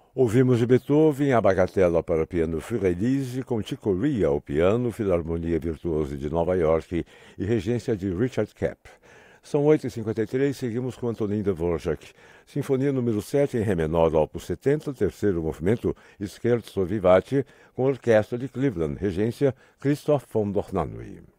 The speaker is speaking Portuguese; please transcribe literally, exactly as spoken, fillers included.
Ouvimos de Beethoven a Bagatela para piano Für Elise, com Chick Corea ao piano, Filarmonia Virtuosa de Nova York e regência de Richard Kapp. São oito e cinquenta e três, seguimos com Antonin Dvorak. Sinfonia número sete em Ré menor, opus setenta, terceiro movimento, Scherzo Vivace, com orquestra de Cleveland, regência Christoph von Dohnanyi.